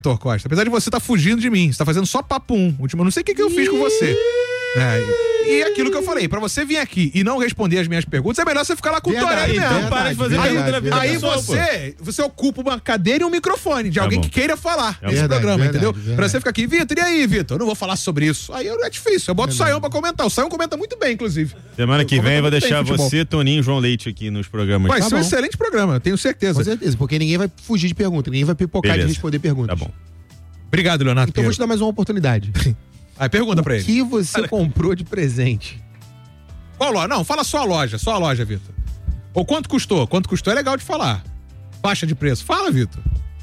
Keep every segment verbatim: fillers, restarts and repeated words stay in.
Vitor Costa. Apesar de você estar tá fugindo de mim, você tá fazendo só papo um. Último, eu não sei o que, que eu fiz com você. É, e, e aquilo que eu falei, pra você vir aqui e não responder as minhas perguntas, é melhor você ficar lá com o Torelli mesmo. Então para de fazer aí, pergunta na vida aí pessoa, você, você ocupa uma cadeira e um microfone de tá alguém bom. que queira falar tá nesse verdade, programa, verdade, entendeu? verdade. Pra você ficar aqui, Vitor, e aí, Vitor? Eu não vou falar sobre isso. Aí é difícil, eu boto verdade. o Saião pra comentar. O Saião comenta muito bem, inclusive. Semana que vem eu vou deixar você, Toninho e João Leite aqui nos programas. Vai tá ser um bom. excelente programa, tenho certeza. Com certeza, porque ninguém vai fugir de pergunta, ninguém vai pipocar Beleza. de responder perguntas. Tá bom. Obrigado, Leonardo. Então eu vou te dar mais uma oportunidade. Aí pergunta pra ele. O que você comprou de presente? Qual loja? Não, fala só a loja, só a loja, Vitor. Ou quanto custou? Quanto custou é legal de falar. Faixa de preço. Fala, Vitor.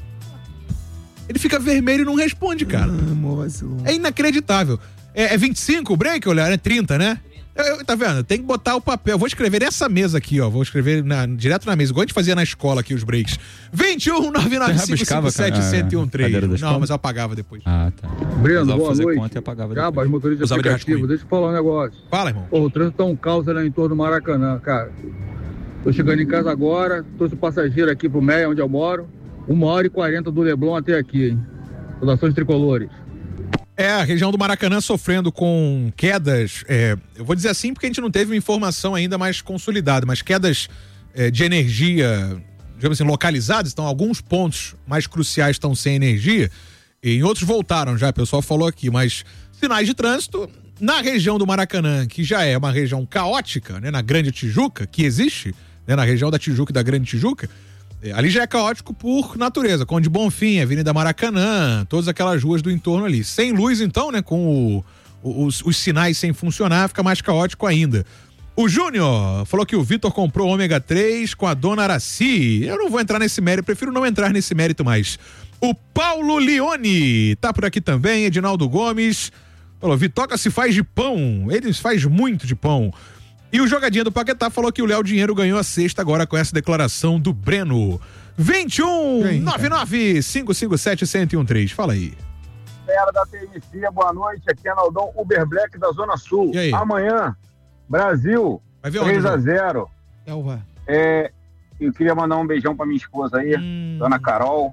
Ele fica vermelho e não responde, cara. Ah, é inacreditável. É, é vinte e cinco o break, olha? É trinta, né? Eu, eu, tá vendo? Tem que botar o papel. Vou escrever nessa mesa aqui, ó. Vou escrever na, direto na mesa, igual a gente fazia na escola aqui, os breaks. vinte e um, nove nove cinco cinco sete, sete um três. Não, mas eu apagava depois. Ah, tá. Breno, boa noite. Conta e apagava Cabas, motorista Usava de aplicativo. Deixa eu falar um negócio. Fala, irmão. Pô, o trânsito tá um caos lá em torno do Maracanã, cara. Tô chegando em casa agora, trouxe o passageiro aqui pro Meia, onde eu moro. Uma hora e quarenta do Leblon até aqui, hein? Saudações tricolores. É, a região do Maracanã sofrendo com quedas, é, eu vou dizer assim porque a gente não teve uma informação ainda mais consolidada, mas quedas é, de energia, digamos assim, localizadas, então alguns pontos mais cruciais estão sem energia, e em outros voltaram já, o pessoal falou aqui, mas sinais de trânsito na região do Maracanã, que já é uma região caótica, né, na Grande Tijuca, que existe, né, na região da Tijuca e da Grande Tijuca, ali já é caótico por natureza, Conde Bonfim, Avenida Maracanã, todas aquelas ruas do entorno ali. Sem luz, então, né, com o, os, os sinais sem funcionar, fica mais caótico ainda. O Júnior falou que o Vitor comprou o ômega três com a dona Araci. Eu não vou entrar nesse mérito, prefiro não entrar nesse mérito mais. O Paulo Leone tá por aqui também, Edinaldo Gomes falou, Vitoca se faz de pão, ele faz muito de pão. E o Jogadinha do Paquetá falou que o Léo Dinheiro ganhou a sexta agora com essa declaração do Breno. vinte e um, nove nove cinco cinco sete, um zero um três. Fala aí. Galera da T M C, boa noite. Aqui é Naldão Uber Black da Zona Sul. E aí? Amanhã, Brasil, Vai ver três onde, a zero. É, eu queria mandar um beijão pra minha esposa aí, hum. Dona Carol.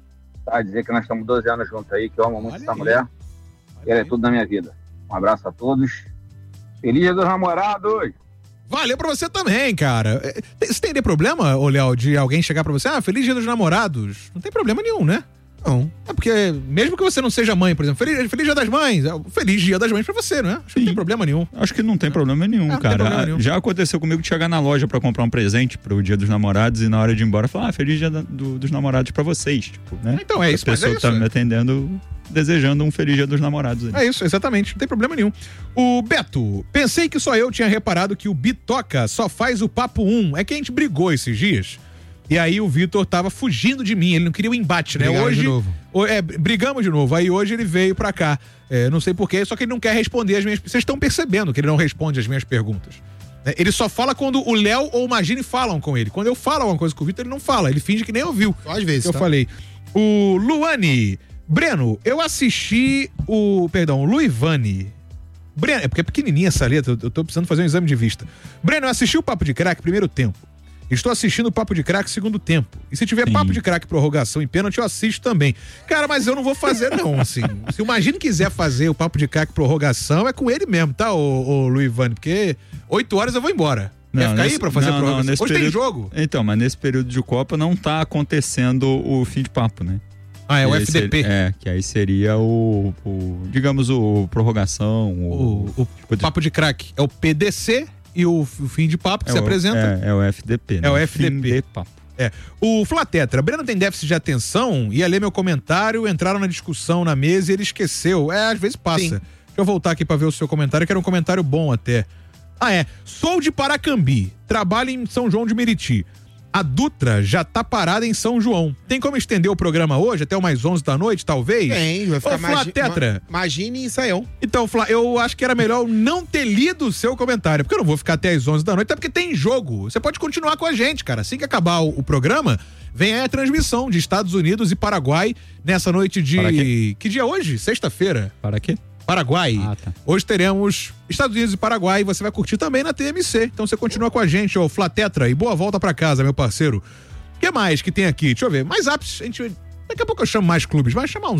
Tá, dizer que nós estamos doze anos juntos aí, que eu amo muito Olha essa aí. mulher. Olha e ela aí. é tudo na minha vida. Um abraço a todos. Feliz Dia dos Namorados! Valeu pra você também, cara. Você tem problema, ô Léo, de alguém chegar pra você, ah, feliz Dia dos Namorados? Não tem problema nenhum, né? Não. É porque, mesmo que você não seja mãe, por exemplo, feliz, feliz Dia das Mães, feliz Dia das Mães pra você, né? Acho que não tem problema nenhum. Acho que não tem problema nenhum, é, cara. Problema nenhum. Já aconteceu comigo de chegar na loja pra comprar um presente pro Dia dos Namorados e na hora de ir embora falar, ah, feliz Dia do, dos Namorados pra vocês, tipo, né? Então é isso, a pessoa mas é isso. tá me atendendo, desejando um feliz Dia dos Namorados. Aí. É isso, exatamente, não tem problema nenhum. O Beto, pensei que só eu tinha reparado que o Bitoca só faz o papo um. É que a gente brigou esses dias. E aí o Vitor tava fugindo de mim, ele não queria o embate, né? Brigaram hoje, de novo. É, brigamos de novo. Aí hoje ele veio pra cá. É, não sei porquê, só que ele não quer responder as minhas... Vocês estão percebendo que ele não responde as minhas perguntas. É, ele só fala quando o Léo ou o Magini falam com ele. Quando eu falo alguma coisa com o Vitor, ele não fala. Ele finge que nem ouviu. Às vezes, Eu tá? falei. O Luane. Breno, eu assisti o... Perdão, o Luivane. Breno, é porque é pequenininha essa letra, eu tô precisando fazer um exame de vista. Breno, eu assisti o Papo de Crack primeiro tempo. Estou assistindo o Papo de Crack segundo tempo. E se tiver Sim. Papo de Crack prorrogação e pênalti, eu assisto também. Cara, mas eu não vou fazer não, assim. Se o Magino quiser fazer o Papo de Crack prorrogação, é com ele mesmo, tá, ô, ô Luivane? Porque oito horas eu vou embora. Não, Quer ficar nesse, aí pra fazer não, a prorrogação? Não, Hoje período, tem jogo. Então, mas nesse período de Copa não tá acontecendo o fim de papo, né? Ah, é o F D P. Seria, é, que aí seria o, o digamos, o prorrogação. O, o, o tipo de... Papo de Crack é o P D C e o, o fim de papo que é se o, apresenta. É, é o F D P, né? É o F D P. Fim de papo. É. O Flatetra, Breno tem déficit de atenção, ia ler meu comentário, entraram na discussão na mesa e ele esqueceu. É, às vezes passa. Sim. Deixa eu voltar aqui pra ver o seu comentário, que era um comentário bom até. Ah, é. Sou de Paracambi, trabalho em São João de Meriti. A Dutra já tá parada em São João. Tem como estender o programa hoje até umas onze da noite, talvez? Tem, vai ficar Ô, Flatetra. Magine e Saião. Então, Flá, eu acho que era melhor não ter lido o seu comentário, porque eu não vou ficar até as onze da noite, até porque tem jogo. Você pode continuar com a gente, cara. Assim que acabar o, o programa, vem aí a transmissão de Estados Unidos e Paraguai nessa noite de... Para quê? Que dia é hoje? Sexta-feira. Para quê? Paraguai. Ah, tá. Hoje teremos Estados Unidos e Paraguai e você vai curtir também na T M C. Então você continua com a gente, ô Flatetra, e boa volta pra casa, meu parceiro. O que mais que tem aqui? Deixa eu ver. Mais apps, a gente Daqui a pouco eu chamo mais clubes, vai chamar uns